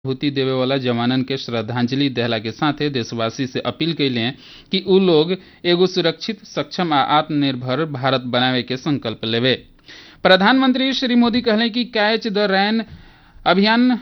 आहुति देवे वाला जवानन के श्रद्धांजलि देहला के साथे देशवासी से अपील कैले कि उ लोग एगो सुरक्षित, सक्षम आ आत्मनिर्भर भारत बनावे के संकल्प लेवे। प्रधानमंत्री श्री मोदी कहले कि कैच द रैन अभियान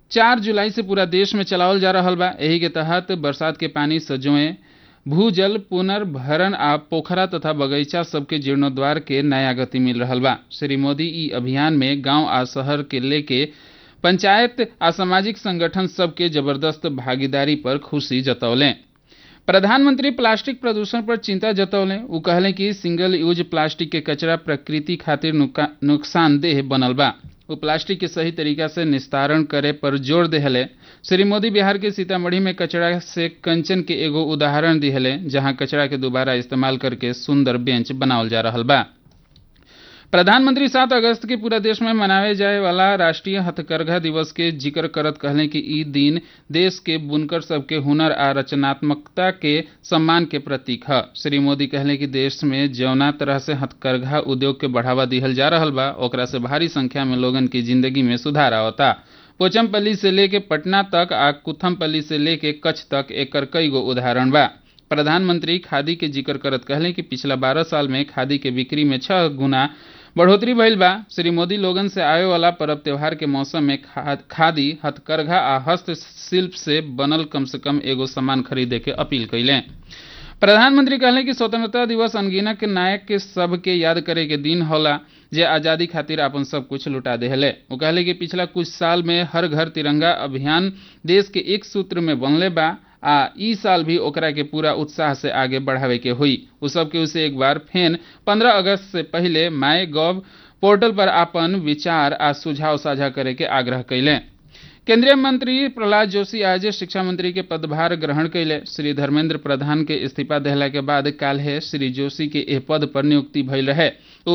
4 जुलाई से पूरा देश में चलावल जा रहल बा। एही के तहत बरसात के पानी सजोए भूजल पुनर्भरण आ पोखरा तथा बगीचा सबके जीर्णोद्वार के नया गति मिल रहल बा। श्री मोदी ई अभियान में गांव आ शहर के लेके पंचायत आ सामाजिक संगठन सबके जबरदस्त भागीदारी पर खुशी जतौले। प्रधानमंत्री प्लास्टिक प्रदूषण पर चिंता जतौले। उ कहले कि सिंगल यूज प्लास्टिक के कचरा प्रकृति खातिर नुकसानदेह बनल बा। वो प्लास्टिक के सही तरीका से निस्तारण करे पर जोर देहले। श्री मोदी बिहार के सीतामढ़ी में कचरा से कंचन के एगो उदाहरण दिहले, जहां कचरा के दोबारा इस्तेमाल करके सुंदर बेंच बनावल जा रहल बा। प्रधानमंत्री 7 अगस्त के पूरा देश में मनावे जाए वाला राष्ट्रीय हथकरघा दिवस के जिक्र करत कहले कि ई दिन देश के बुनकर सबके हुनर आ रचनात्मकता के सम्मान के प्रतीक है। श्री मोदी कहले कि देश में जौना तरह से हथकरघा उद्योग के बढ़ावा दिहल जा रहल बा, ओकरा से भारी संख्या में लोगन की जिंदगी में सुधार आवता। पोचमपल्ली से लेके पटना तक आ कुथमपल्ली से लेके कच्छ तक एकर कई गो उदाहरण बा। प्रधानमंत्री खादी के जिक्र करत कहले कि पिछला 12 साल में खादी के बिक्री में 6 गुना बढ़ोतरी भइल बा। श्री मोदी लोगन से आवे वाला पर्व त्योहार के मौसम में खादी, हथकरघा आ हस्तशिल्प से बनल कम से कम एगो सामान खरीदे के अपील कैले। प्रधानमंत्री कहले कि स्वतंत्रता दिवस अनगिनत नायक के सबके याद करे के दिन होला जे आजादी खातिर अपन सब कुछ लुटा देहले। वो कहले कि पिछला कुछ साल में हर घर तिरंगा अभियान देश के एक सूत्र में बनले बा आ ई साल भी ओकरा के पूरा उत्साह से आगे बढ़ावे के हुई। उ सबके उसे एक बार फेन 15 अगस्त से पहले माई गॉव पोर्टल पर अपन विचार आ सुझाव साझा करे के आग्रह कैले। केंद्रीय मंत्री प्रहलाद जोशी आज शिक्षा मंत्री के पदभार ग्रहण कैले। श्री धर्मेंद्र प्रधान के इस्तीफा देहला के बाद काल्हे श्री जोशी के एह पद पर नियुक्ति भइल रहे।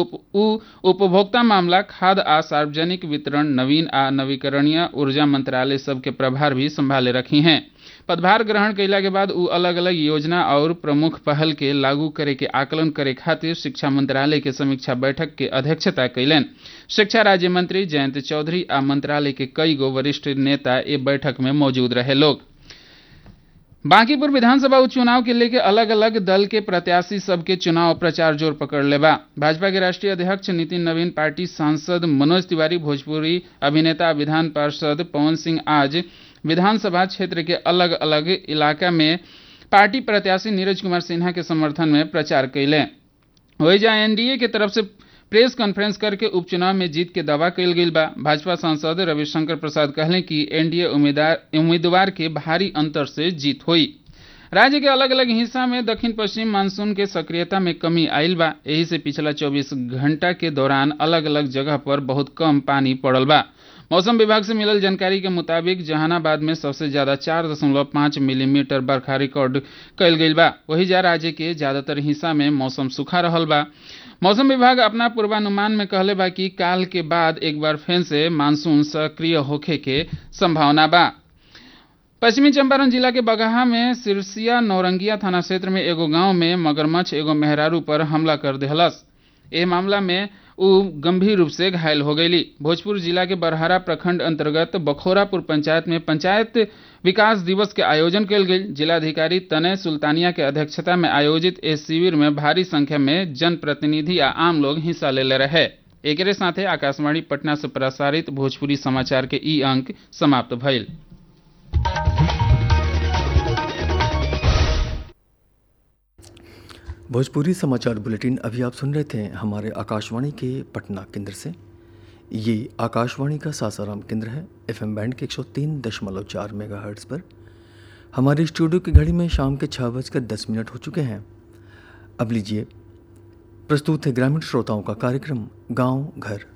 उपभोक्ता मामला, खाद्य आ सार्वजनिक वितरण, नवीन आ नवीकरणीय ऊर्जा मंत्रालय सबके प्रभार भी संभाले रखी हैं। पदभार ग्रहण कैला के बाद उ अलग अलग योजना और प्रमुख पहल के लागू करे के आकलन करे खातिर शिक्षा मंत्रालय के समीक्षा बैठक के अध्यक्षता कैलन। शिक्षा राज्य मंत्री जयंत चौधरी आ मंत्रालय के कई गो वरिष्ठ नेता ए बैठक में मौजूद रहे लोग। बांकीपुर विधानसभा उपचुनाव के लेके अलग अलग दल के प्रत्याशी सबके चुनाव प्रचार जोर पकड़ ले बा। भाजपा के राष्ट्रीय अध्यक्ष नितिन नवीन, पार्टी सांसद मनोज तिवारी, भोजपुरी अभिनेता विधान पार्षद पवन सिंह आज विधानसभा क्षेत्र के अलग अलग इलाका में पार्टी प्रत्याशी नीरज कुमार सिन्हा के समर्थन में प्रचार कैले। वहीजा एनडीए के तरफ से प्रेस कॉन्फ्रेंस करके उपचुनाव में जीत के दावा कैल गई बा। भाजपा सांसद रविशंकर प्रसाद कहले कि एनडीए उम्मीदवार के भारी अंतर से जीत हुई। राज्य के अलग अलग हिस्सा में दक्षिण पश्चिम मानसून के सक्रियता में कमी आयल बा। यही से पिछला 24 घंटा के दौरान अलग अलग जगह पर बहुत कम पानी पड़ल बा। मौसम विभाग से मिलल जानकारी के मुताबिक जहानाबाद में सबसे ज्यादा 4.5 मिलीमीटर बरखा रिकॉर्ड कैल गई बा। वही जा राज्य के ज्यादातर हिस्सा में मौसम सूखा रहल बा। मौसम विभाग अपना पूर्वानुमान में कहले बा कि काल के बाद एक बार फिर से मानसून सक्रिय होखे के संभावना बा। पश्चिमी चंपारण जिला के बगहा में सिरसिया नौरंगिया थाना क्षेत्र में एगो गांव में मगरमच्छ एगो मेहरारू पर हमला कर देहलस। ए मामला में उ गंभीर रूप से घायल हो गई। भोजपुर जिला के बरहारा प्रखंड अंतर्गत बखोरापुर पंचायत में पंचायत विकास दिवस के आयोजन कल गई। जिलाधिकारी तनय सुल्तानिया के अध्यक्षता में आयोजित इस शिविर में भारी संख्या में जनप्रतिनिधि आ आम लोग हिस्सा ले रहे। एक साथे आकाशवाणी पटना से प्रसारित भोजपुरी समाचार के ई अंक समाप्त भइल। भोजपुरी समाचार बुलेटिन अभी आप सुन रहे थे हमारे आकाशवाणी के पटना केंद्र से। ये आकाशवाणी का सासाराम केंद्र है। एफएम बैंड के 103.4 मेगाहर्ट्ज़ पर। हमारे स्टूडियो की घड़ी में शाम के 6:10 हो चुके हैं। अब लीजिए प्रस्तुत है ग्रामीण श्रोताओं का कार्यक्रम गांव घर।